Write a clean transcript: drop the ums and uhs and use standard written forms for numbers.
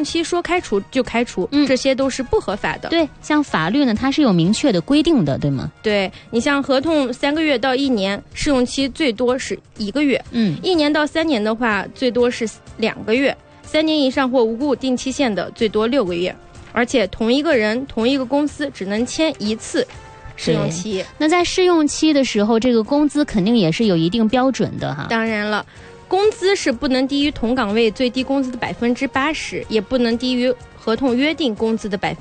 用期说开除就开除，这些都是不合法的。 对，像法律呢，它是有明确的规定的，对吗？ 对，你像合同3个月到1年，试用期最多是1个月，1年到3年的话，最多是2个月，3年以上或无固定期限的，最多6个月。而且同一个人、同一个公司只能签1次试用期。 那在试用期的时候，这个工资肯定也是有一定标准的哈。 当然了，工资是不能低于同岗位最低工资的80%，也不能低于合同约定工资的